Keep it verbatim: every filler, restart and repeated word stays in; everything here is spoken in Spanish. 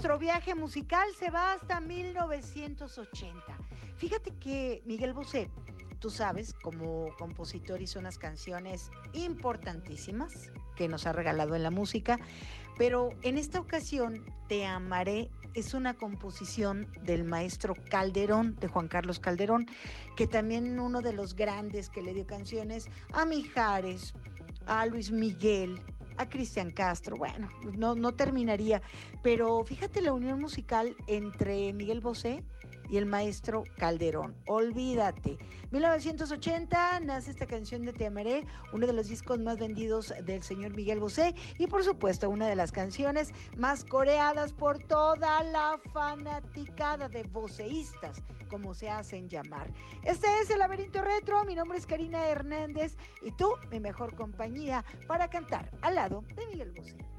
nuestro viaje musical se va hasta mil novecientos ochenta. Fíjate que Miguel Bosé, tú sabes, como compositor hizo unas canciones importantísimas que nos ha regalado en la música, pero en esta ocasión Te Amaré es una composición del maestro Calderón, de Juan Carlos Calderón, que también uno de los grandes que le dio canciones a Mijares, a Luis Miguel, a Cristian Castro. Bueno, no, no terminaría, pero fíjate la unión musical entre Miguel Bosé y el maestro Calderón. Olvídate. mil novecientos ochenta nace esta canción de Te Amaré, uno de los discos más vendidos del señor Miguel Bosé y por supuesto una de las canciones más coreadas por toda la fanaticada de boceístas, como se hacen llamar. Este es El Laberinto Retro, mi nombre es Karina Hernández y tú, mi mejor compañía para cantar al lado de Miguel Bosé.